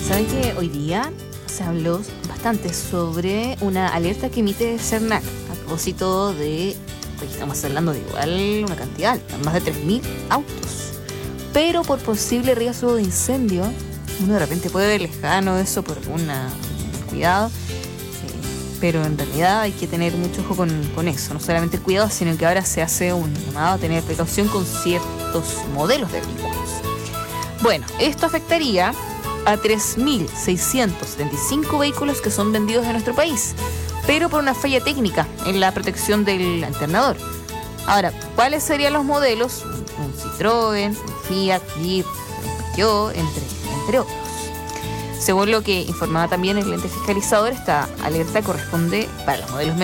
¿Saben que hoy día se habló bastante sobre una alerta que emite CERNAC a propósito de, hoy estamos hablando de igual una cantidad alta, más de 3.000 autos, pero por posible riesgo de incendio? Uno de repente puede ver lejano eso por algún cuidado, pero en realidad hay que tener mucho ojo con eso, no solamente el cuidado, sino que ahora se hace un llamado a tener precaución con ciertos modelos de vehículos. Bueno, esto afectaría a 3.675 vehículos que son vendidos en nuestro país, pero por una falla técnica en la protección del alternador. Ahora, ¿cuáles serían los modelos? Un Citroën, un Fiat, Jeep, un Peugeot, entre otros. Según lo que informaba también el ente fiscalizador, esta alerta corresponde para los modelos